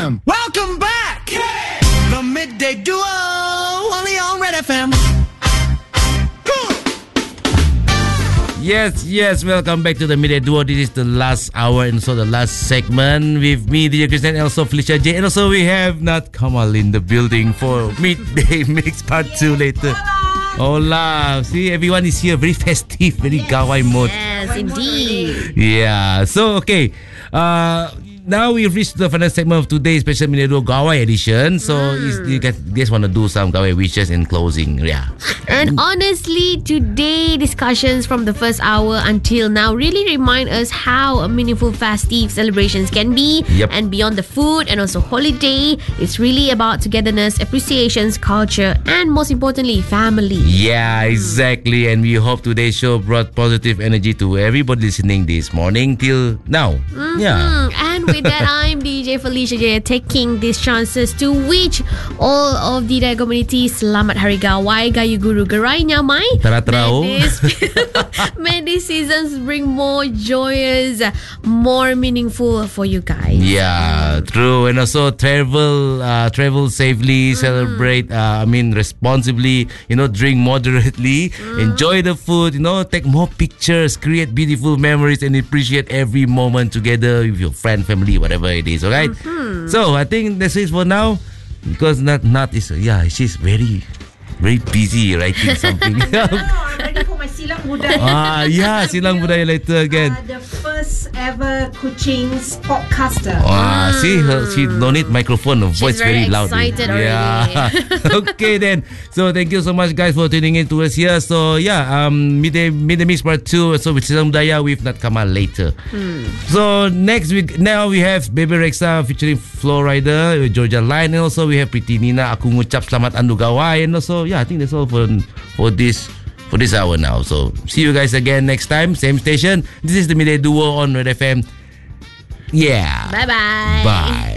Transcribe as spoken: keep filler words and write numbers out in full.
M. Welcome back. Yeah. The Midday Duo, only on Red F M. Yes, yes, welcome back to the Midday Duo. This is the last hour and also the last segment with me, D J Christian, and also Felicia J. And also we have Nat Kamal in the building for Midday Mix Part two later. Hola. See, everyone is here, very festive, very yes. Gawai mode. Yes, indeed. Yeah, so okay. Uh, now we've reached the final segment of today's special Midday Duo Gawai edition. So mm. is, you guys, guys want to do some Gawai wishes in closing? Yeah. And honestly, today discussions from the first hour until now really remind us how meaningful festive celebrations can be. Yep. And beyond the food and also holiday, it's really about togetherness, appreciations, culture, and most importantly, family. Yeah, exactly. And we hope today's show brought positive energy to everybody listening this morning till now. Mm-hmm. Yeah. And with that, I'm D J Felicia J, taking these chances to wish all of the Daya community Selamat Hari Gawai, Gayu Guru Gerai Nyamai. Tara-tarao. May this, may these seasons bring more joyous, more meaningful for you guys. Yeah, true. And also travel, uh, travel safely, mm. celebrate, uh, I mean, responsibly, you know, drink moderately, mm. enjoy the food, you know, take more pictures, create beautiful memories, and appreciate every moment together with your friend, family, whatever it is, alright? Mm-hmm. So, I think that's it for now. Because Nat, Nat is, yeah, she's very, very busy writing something. No, no, I'm ready for my Silang Budaya. Ah, yeah, Silang Budaya later again. Uh, the first ever Kuching's podcaster. Ah, see, her, she don't need microphone, her voice She's very, very loud. excited already. Yeah. Okay then. So thank you so much guys for tuning in to us here. So yeah, um, Midday, Midday Mix Part two. So with Silang Budaya with Nat Kamal later. Hmm. So next week, now we have Baby Rexa featuring Flow Rider, Georgia Line, and also we have Pretty Nina, Aku Ngucap Selamat Andu Gawai, and also yeah, I think that's all for for this for this hour now. So see you guys again next time, same station. This is the Midday Duo on Red F M. Yeah. Bye bye. Bye.